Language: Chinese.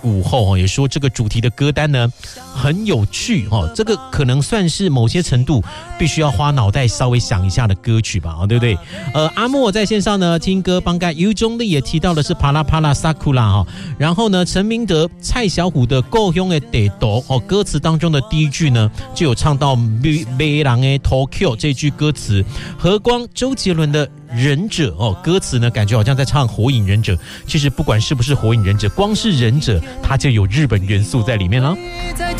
午后也说这个主题的歌单呢很有趣这个可能算是某些程度必须要花脑袋稍微想一下的歌曲吧，对不对？阿莫在线上呢听歌帮盖尤中立也提到的是帕拉帕拉萨库拉然后呢陈明德蔡小虎的够凶的得斗歌词当中的第一句呢就有唱到美郎的 Tokyo 这句歌词，何光周杰伦的忍者歌词呢感觉好像在唱火影忍者，其实不管是不是火影忍者，光是忍者它就有日本元素在里面了。